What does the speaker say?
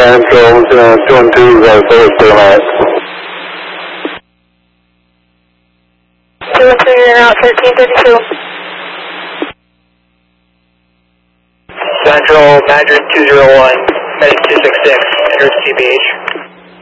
Central, 212, forward to the mat. 213, you're out 1332. Central, Madrid 201, heading 266, enters TBH.